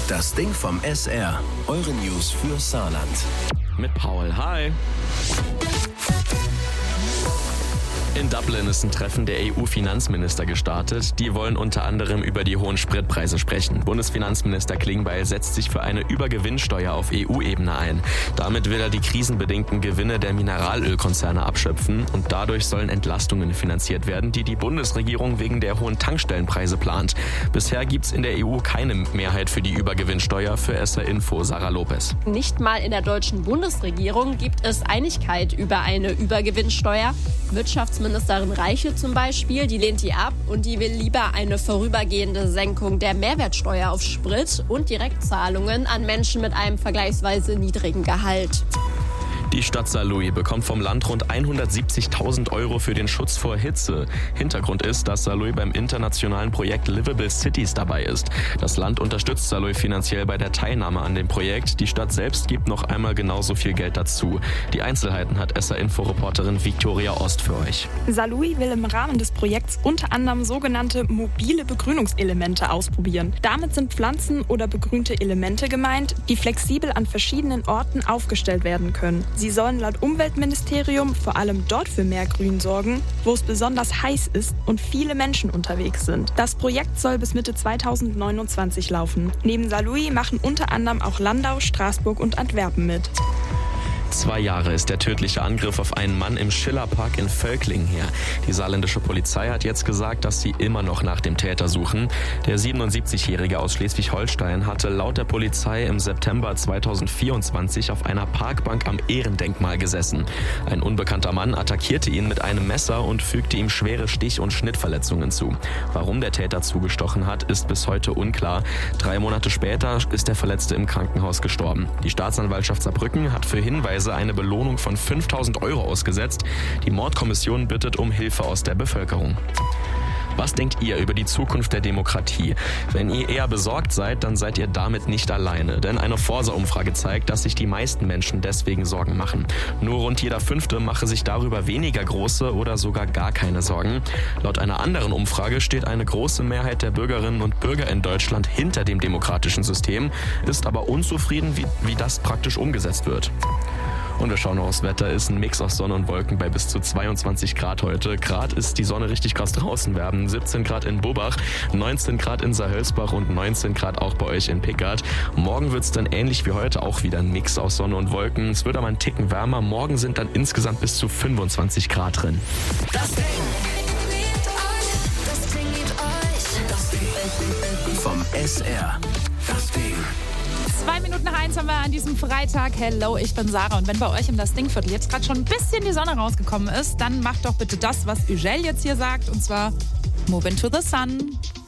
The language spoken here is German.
Das Ding vom SR. Eure News für Saarland. Mit Paul. Hi. In Dublin ist ein Treffen der EU-Finanzminister gestartet. Die wollen unter anderem über die hohen Spritpreise sprechen. Bundesfinanzminister Klingbeil setzt sich für eine Übergewinnsteuer auf EU-Ebene ein. Damit will er die krisenbedingten Gewinne der Mineralölkonzerne abschöpfen und dadurch sollen Entlastungen finanziert werden, die die Bundesregierung wegen der hohen Tankstellenpreise plant. Bisher gibt's in der EU keine Mehrheit für die Übergewinnsteuer. Für SR Info Sarah Lopez. Nicht mal in der deutschen Bundesregierung gibt es Einigkeit über eine Übergewinnsteuer. Wirtschaftsministerin Reiche zum Beispiel, die lehnt die ab und die will lieber eine vorübergehende Senkung der Mehrwertsteuer auf Sprit und Direktzahlungen an Menschen mit einem vergleichsweise niedrigen Gehalt. Die Stadt Saarlouis bekommt vom Land rund 170.000 € für den Schutz vor Hitze. Hintergrund ist, dass Saarlouis beim internationalen Projekt Livable Cities dabei ist. Das Land unterstützt Saarlouis finanziell bei der Teilnahme an dem Projekt. Die Stadt selbst gibt noch einmal genauso viel Geld dazu. Die Einzelheiten hat SR-Info-Reporterin Viktoria Ost für euch. Saarlouis will im Rahmen des Projekts unter anderem sogenannte mobile Begrünungselemente ausprobieren. Damit sind Pflanzen oder begrünte Elemente gemeint, die flexibel an verschiedenen Orten aufgestellt werden können. Sie sollen laut Umweltministerium vor allem dort für mehr Grün sorgen, wo es besonders heiß ist und viele Menschen unterwegs sind. Das Projekt soll bis Mitte 2029 laufen. Neben Saarlouis machen unter anderem auch Landau, Straßburg und Antwerpen mit. 2 Jahre ist der tödliche Angriff auf einen Mann im Schillerpark in Völklingen her. Die saarländische Polizei hat jetzt gesagt, dass sie immer noch nach dem Täter suchen. Der 77-Jährige aus Schleswig-Holstein hatte laut der Polizei im September 2024 auf einer Parkbank am Ehrendenkmal gesessen. Ein unbekannter Mann attackierte ihn mit einem Messer und fügte ihm schwere Stich- und Schnittverletzungen zu. Warum der Täter zugestochen hat, ist bis heute unklar. 3 Monate später ist der Verletzte im Krankenhaus gestorben. Die Staatsanwaltschaft Saarbrücken hat für Hinweise eine Belohnung von 5.000 € ausgesetzt. Die Mordkommission bittet um Hilfe aus der Bevölkerung. Was denkt ihr über die Zukunft der Demokratie? Wenn ihr eher besorgt seid, dann seid ihr damit nicht alleine. Denn eine Forsa-Umfrage zeigt, dass sich die meisten Menschen deswegen Sorgen machen. Nur rund jeder 5. mache sich darüber weniger große oder sogar gar keine Sorgen. Laut einer anderen Umfrage steht eine große Mehrheit der Bürgerinnen und Bürger in Deutschland hinter dem demokratischen System, ist aber unzufrieden, wie das praktisch umgesetzt wird. Und wir schauen noch aufs Wetter. Ist ein Mix aus Sonne und Wolken bei bis zu 22 Grad heute. Gerade ist die Sonne richtig krass draußen. Wir haben 17 Grad in Burbach, 19 Grad in Saarhölzbach und 19 Grad auch bei euch in Pickert. Morgen wird es dann ähnlich wie heute auch wieder ein Mix aus Sonne und Wolken. Es wird aber einen Ticken wärmer. Morgen sind dann insgesamt bis zu 25 Grad drin. Das Ding vom SR. Das Ding. 2:01 haben wir an diesem Freitag. Hello, ich bin Sarah. Und wenn bei euch im Das Ding-Viertel jetzt gerade schon ein bisschen die Sonne rausgekommen ist, dann macht doch bitte das, was Ugel jetzt hier sagt. Und zwar Move into the Sun.